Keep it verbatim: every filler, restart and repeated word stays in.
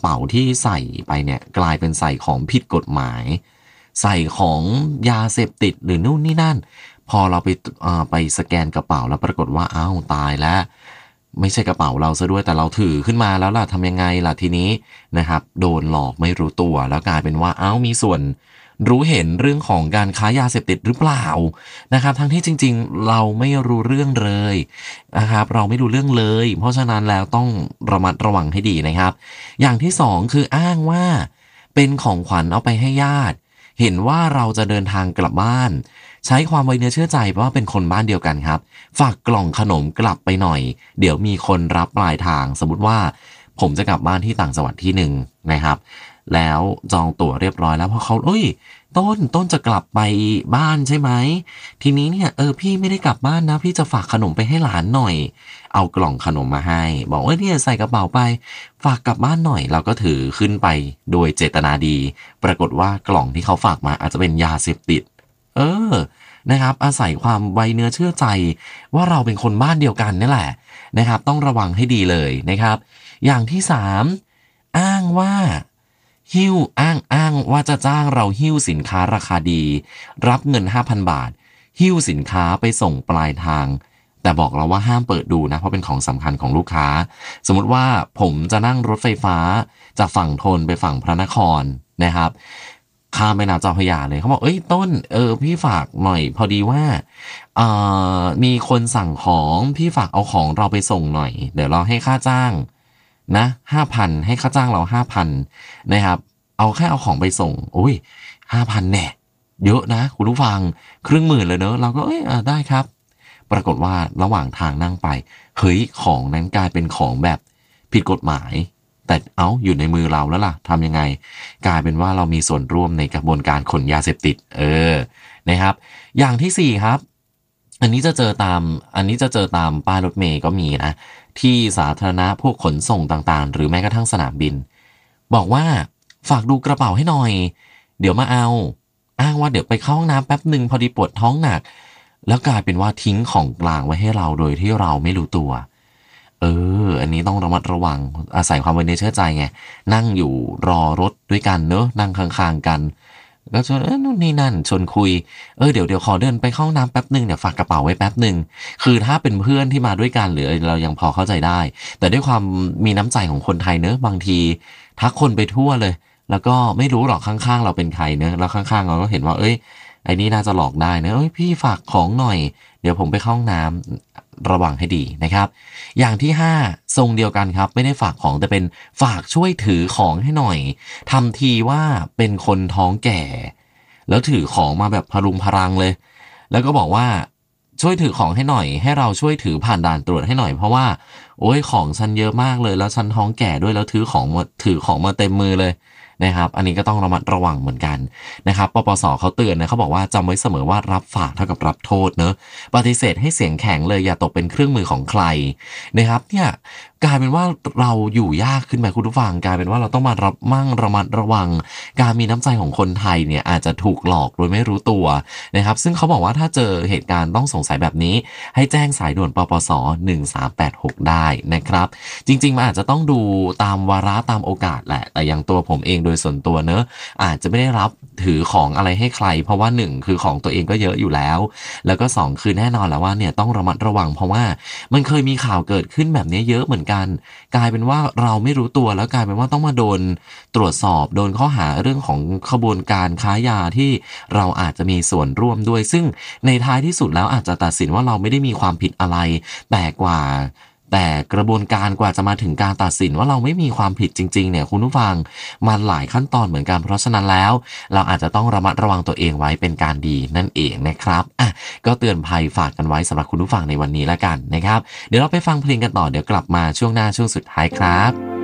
ป๋าที่ใส่ไปเนี่ยกลายเป็นใส่ของผิดกฎหมายใส่ของยาเสพติดหรือนู่นนี่นั่นพอเราไปเอ่อไปสแกนกระเป๋าแล้วปรากฏว่าอ้าวตายแล้วไม่ใช่กระเป๋าเราซะด้วยแต่เราถือขึ้นมาแล้วล่ะทำยังไงล่ะทีนี้นะครับโดนหลอกไม่รู้ตัวแล้วกลายเป็นว่าอ้าวมีส่วนรู้เห็นเรื่องของการค้ายาเสพติดหรือเปล่านะครับทั้งที่จริงๆเราไม่รู้เรื่องเลยนะครับเราไม่รู้เรื่องเลยเพราะฉะนั้นแล้วต้องระมัดระวังให้ดีนะครับอย่างที่สองคืออ้างว่าเป็นของขวัญเอาไปให้ญาติเห็นว่าเราจะเดินทางกลับบ้านใช้ความไว้เนื้อเชื่อใจเพราะว่าเป็นคนบ้านเดียวกันครับฝากกล่องขนมกลับไปหน่อยเดี๋ยวมีคนรับปลายทางสมมติว่าผมจะกลับบ้านที่ต่างจังหวัดที่หนึ่งนะครับแล้วจองตั๋วเรียบร้อยแล้วเพราะเขาเอ้ยต้นต้นจะกลับไปบ้านใช่ไหมทีนี้เนี่ยเออพี่ไม่ได้กลับบ้านนะพี่จะฝากขนมไปให้หลานหน่อยเอากล่องขนมมาให้บอกว่าเนี่ยใส่กระเป๋าไปฝากกลับบ้านหน่อยเราก็ถือขึ้นไปโดยเจตนาดีปรากฏว่ากล่องที่เขาฝากมาอาจจะเป็นยาเสพติดเออนะครับอาศัยความไว้เนื้อเชื่อใจว่าเราเป็นคนบ้านเดียวกันนี่แหละนะครับต้องระวังให้ดีเลยนะครับอย่างที่สามอ้างว่าหิ้วอ้างอ้างว่าจะจ้างเราหิ้วสินค้าราคาดีรับเงิน ห้าพัน บาทหิ้วสินค้าไปส่งปลายทางแต่บอกเราว่าห้ามเปิดดูนะเพราะเป็นของสำคัญของลูกค้าสมมุติว่าผมจะนั่งรถไฟฟ้าจากฝั่งธนไปฝั่งพระนครนะครับข้ามแม่น้ำเจ้าพระยาเลยเขาบอกเอ้ยต้นเออพี่ฝากหน่อยพอดีว่าเอ่อมีคนสั่งของพี่ฝากเอาของเราไปส่งหน่อยเดี๋ยวเราให้ค่าจ้างนะห้าพันให้ค่าจ้างเราห้าพันนะครับเอาแค่เอาของไปส่งโอ้ยห้าพันแน่เยอะนะคุณผู้ฟังครึ่งหมื่นเลยเนอะเราก็เอ้ยได้ครับปรากฏว่าระหว่างทางนั่งไปเฮ้ยของนั้นกลายเป็นของแบบผิดกฎหมายแต่เอาอยู่ในมือเราแล้วล่ะทำยังไงกลายเป็นว่าเรามีส่วนร่วมในกระบวนการขนยาเสพติดเออนะครับอย่างที่สี่ครับอันนี้จะเจอตามอันนี้จะเจอตามป้ายรถเมล์ก็มีนะที่สาธารณะพวกขนส่งต่างๆหรือแม้กระทั่งสนามบินบอกว่าฝากดูกระเป๋าให้หน่อยเดี๋ยวมาเอาอ้างว่าเดี๋ยวไปเข้าห้องน้ำแป๊บหนึ่งพอดีปวดท้องหนักแล้วกลายเป็นว่าทิ้งของกลางไว้ให้เราโดยที่เราไม่รู้ตัวเอออันนี้ต้องระมัดระวังอาศัยความไว้เนื้อเชื่อใจไงนั่งอยู่รอรถด้วยกันเนอะนั่งข้างๆกันก็ชวนเออนู่นนี่นั่นชวนคุยเออเดี๋ยวเดี๋ยวขอเดินไปเข้าห้องน้ำแป๊บหนึ่งเดี๋ยวฝากกระเป๋าไว้แป๊บหนึ่งคือถ้าเป็นเพื่อนที่มาด้วยกันหรือเรายังพอเข้าใจได้แต่ด้วยความมีน้ำใจของคนไทยเนอะบางทีทักคนไปทั่วเลยแล้วก็ไม่รู้หรอกข้างๆเราเป็นใครเนอะแล้วข้างๆเราก็เห็นว่าเอ้ยไอ้นี่น่าจะหลอกได้เนอะเอ้ยพี่ฝากของหน่อยเดี๋ยวผมไปเข้าห้องน้ำระวังให้ดีนะครับอย่างที่ห้าทรงเดียวกันครับไม่ได้ฝากของแต่เป็นฝากช่วยถือของให้หน่อยทำทีว่าเป็นคนท้องแก่แล้วถือของมาแบบพรุงพรังเลยแล้วก็บอกว่าช่วยถือของให้หน่อยให้เราช่วยถือผ่านด่านตรวจให้หน่อยเพราะว่าโอ้ยของฉันเยอะมากเลยแล้วฉันท้องแก่ด้วยแล้วถือของมาถือของมาเต็มมือเลยนะครับอันนี้ก็ต้องระมัดระวังเหมือนกันนะครับปปสเขาเตือนนะเขาบอกว่าจำไว้เสมอว่ารับฝากเท่ากับรับโทษเนอะปฏิเสธให้เสียงแข็งเลยอย่าตกเป็นเครื่องมือของใครนะครับเนี่ยกลายเป็นว่าเราอยู่ยากขึ้นไหมคุณผู้ฟังกลายเป็นว่าเราต้องมารับมั่งระมัดระวังการมีน้ำใจของคนไทยเนี่ยอาจจะถูกหลอกโดยไม่รู้ตัวนะครับซึ่งเขาบอกว่าถ้าเจอเหตุการณ์ต้องสงสัยแบบนี้ให้แจ้งสายด่วนปปสหนึ่งสามแปดหกได้นะครับจริงๆมันอาจจะต้องดูตามวาระตามโอกาสแหละแต่อย่างตัวผมเองโดยส่วนตัวเนอะอาจจะไม่ได้รับถือของอะไรให้ใครเพราะว่าหนึ่งคือของตัวเองก็เยอะอยู่แล้วแล้วก็สองคือแน่นอนแล้วว่าเนี่ยต้องระมัดระวังเพราะว่ามันเคยมีข่าวเกิดขึ้นแบบนี้เยอะเหมือนกันกลายเป็นว่าเราไม่รู้ตัวแล้วกลายเป็นว่าต้องมาโดนตรวจสอบโดนข้อหาเรื่องของขบวนการค้ายาที่เราอาจจะมีส่วนร่วมด้วยซึ่งในท้ายที่สุดแล้วอาจจะตัดสินว่าเราไม่ได้มีความผิดอะไรแต่กว่าแต่กระบวนการกว่าจะมาถึงการตัดสินว่าเราไม่มีความผิดจริงๆเนี่ยคุณผู้ฟังมันหลายขั้นตอนเหมือนกันเพราะฉะนั้นแล้วเราอาจจะต้องระมัดระวังตัวเองไว้เป็นการดีนั่นเองนะครับอ่ะก็เตือนภัยฝากกันไว้สำหรับคุณผู้ฟังในวันนี้แล้วกันนะครับเดี๋ยวเราไปฟังเพลงกันต่อเดี๋ยวกลับมาช่วงหน้าช่วงสุดท้ายครับ